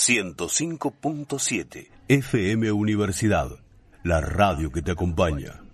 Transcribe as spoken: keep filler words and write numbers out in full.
ciento cinco punto siete F M Universidad, la radio que te acompaña.